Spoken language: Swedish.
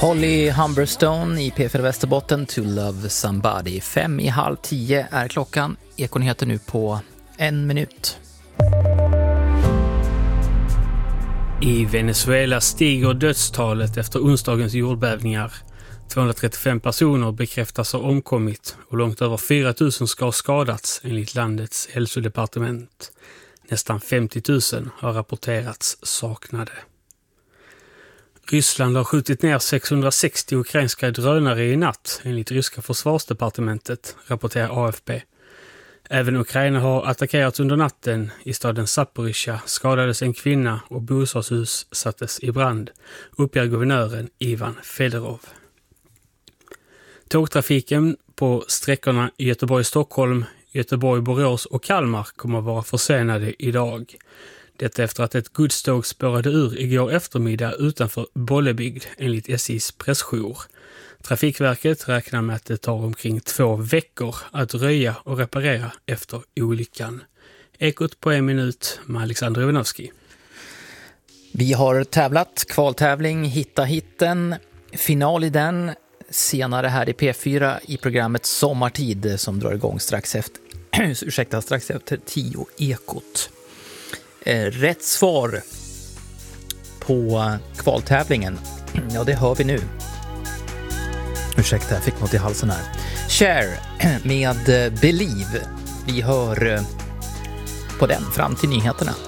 Holly Humberstone i P4 Västerbotten, To Love Somebody. 9:05 är klockan. Ekon heter nu på 1 minut. I Venezuela stiger dödstalet efter onsdagens jordbävningar. 235 personer bekräftas ha omkommit och långt över 4 000 ska ha skadats enligt landets hälsodepartement. Nästan 50 000 har rapporterats saknade. Ryssland har skjutit ner 660 ukrainska drönare i natt enligt ryska försvarsdepartementet, rapporterar AFP. Även Ukraina har attackerats under natten. I staden Zaporizjzja skadades en kvinna och bostadshus sattes i brand, uppger guvernören Ivan Fedorov. Tågtrafiken på sträckorna Göteborg-Stockholm, Göteborg-Borås och Kalmar kommer att vara försenade idag. Detta efter att ett godståg spårade ur igår eftermiddag utanför Bollebygd enligt SJs pressjour. Trafikverket räknar med att det tar omkring 2 veckor att röja och reparera efter olyckan. Ekot på 1 minut med Alexander Ivanovski. Vi har tävlat, kvaltävling, hitta hitten, final i den, senare här i P4 i programmet Sommartid som drar igång strax efter 10 Ekot. Rätt svar på kvaltävlingen, ja det hör vi nu. Ursäkta, jag fick något i halsen här. Cher med Believe. Vi hör på den fram till nyheterna.